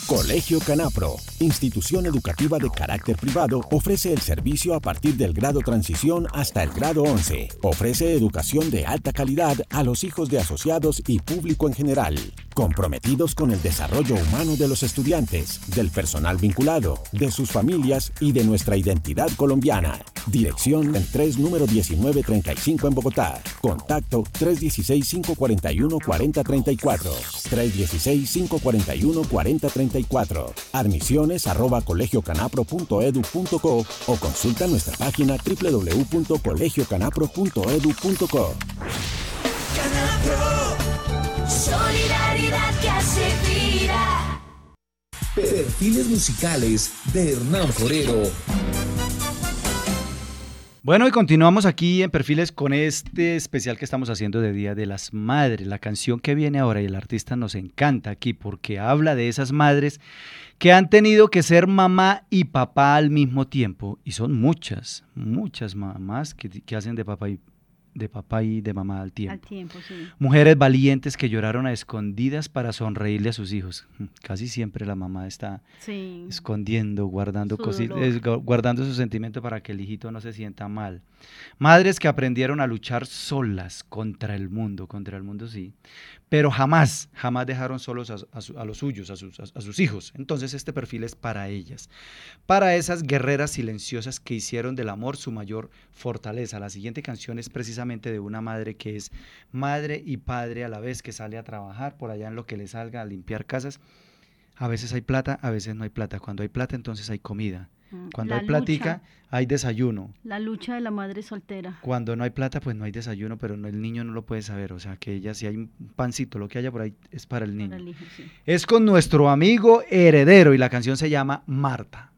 Colegio Canapro, institución educativa de carácter privado, ofrece el servicio a partir del grado transición hasta el grado 11. Ofrece educación de alta calidad a los hijos de asociados y público en general, comprometidos con el desarrollo humano de los estudiantes, del personal vinculado, de sus familias y de nuestra identidad colombiana. Dirección el 3 número 1935 en Bogotá. Contacto 316-541-4034. 316-541-4034. Admisiones@colegiocanapro.edu.co o consulta nuestra página www.colegiocanapro.edu.co. Canapro, solidaridad que hace vida. Perfiles musicales de Hernán Forero. Bueno, y continuamos aquí en Perfiles con este especial que estamos haciendo de Día de las Madres. La canción que viene ahora y el artista nos encanta aquí porque habla de esas madres que han tenido que ser mamá y papá al mismo tiempo. Y son muchas mamás que hacen de papá y de mamá al tiempo. Sí. Mujeres valientes que lloraron a escondidas para sonreírle a sus hijos. Casi siempre la mamá está escondiendo, guardando guardando su sentimiento para que el hijito no se sienta mal. Madres que aprendieron a luchar solas contra el mundo sí, pero jamás dejaron solos a los suyos, a sus hijos. Entonces este perfil es para ellas, para esas guerreras silenciosas que hicieron del amor su mayor fortaleza. La siguiente canción es precisamente de una madre que es madre y padre a la vez, que sale a trabajar por allá en lo que le salga, a limpiar casas. A veces hay plata, a veces no hay plata. Cuando hay plata, entonces hay comida. Cuando hay platica, hay desayuno. La lucha de la madre soltera. Cuando no hay plata, pues no hay desayuno, pero el niño no lo puede saber. O sea, que ella, si hay un pancito, lo que haya por ahí es para el niño. Para el hijo, sí. Es con nuestro amigo Heredero y la canción se llama Marta.